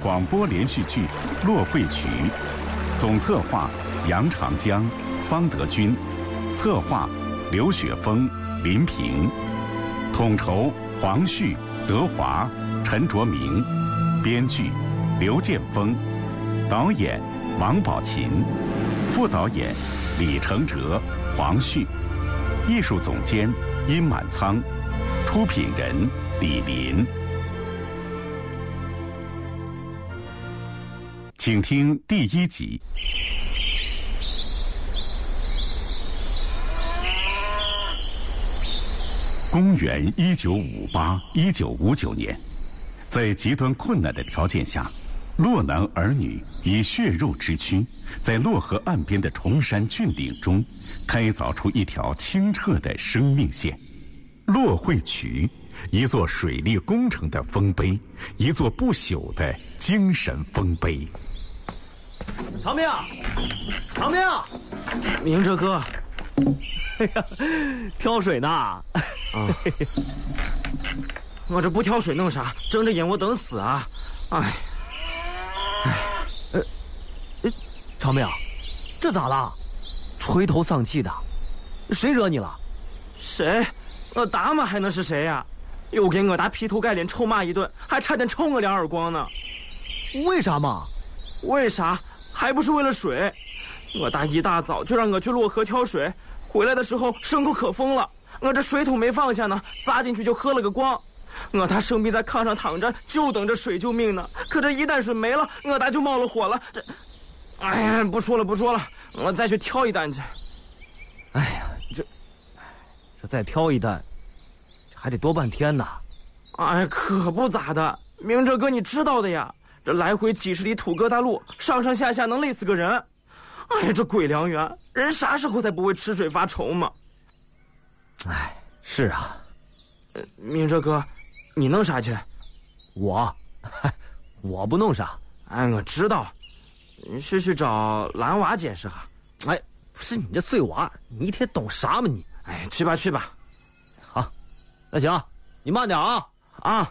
广播连续剧《洛会曲》，总策划杨长江、方德军，策划刘雪峰、林平，统筹黄旭、德华、陈卓明，编剧刘建峰，导演王宝琴，副导演李承哲、黄旭，艺术总监殷满仓，出品人李林。请听第1集。公元1958-1959年，在极端困难的条件下，洛南儿女以血肉之躯，在洛河岸边的崇山峻岭中，开凿出一条清澈的生命线——洛会渠，一座水利工程的丰碑，一座不朽的精神丰碑。 长明，长明， 明哲哥， 哎呀，挑水呢？啊， 我这不挑水弄啥？睁着眼我等死啊！哎， 长明，这咋了？垂头丧气的，谁惹你了？ 谁？我大妈还能是谁呀？又给我大劈头盖脸臭骂一顿，还差点抽我2耳光呢。 为啥嘛？ 为啥？还不是为了水。我大一大早就让我去洛河挑水，回来的时候牲口可疯了，我这水桶没放下呢，砸进去就喝了个光。我大生病在炕上躺着，就等着水救命呢。可这一旦水没了，我大就冒了火了。哎呀，不说了，我再去挑一担去。 哎呀，这再挑一担，还得多半天呢。 哎，可不咋的，明哲哥你知道的呀。这来回几十里土疙瘩路，上上下下能累死个人。哎呀，这鬼良缘，人啥时候才不会吃水发愁嘛？ 哎，是啊。 明哲哥，你弄啥去？ 我不弄啥。 哎，我知道，你是去找蓝娃解释哈。 哎，不是你这碎娃，你一天懂啥嘛你？ 哎，去吧。 好，那行，你慢点啊。 啊。